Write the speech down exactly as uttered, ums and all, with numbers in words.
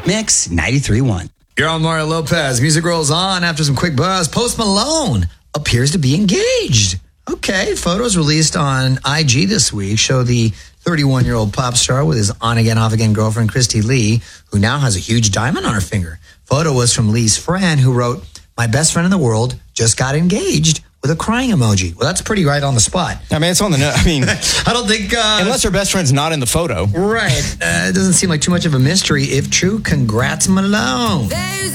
Mix ninety-three point one. You're on Mario Lopez. Music rolls on after some quick buzz. Post Malone appears to be engaged. Okay, photos released on I G this week show the thirty-one-year-old pop star with his on-again, off-again girlfriend, Christy Lee, who now has a huge diamond on her finger. Photo was from Lee's friend, who wrote, "My best friend in the world just got engaged," with a crying emoji. Well, that's pretty right on the spot. I mean, it's on the note. I mean, I don't think... Uh, unless her best friend's not in the photo. Right. Uh, it doesn't seem like too much of a mystery. If true, congrats, Malone.